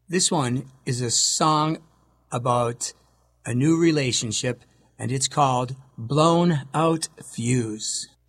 This one is a song about a new relationship, and it's called Blown Out Fuse.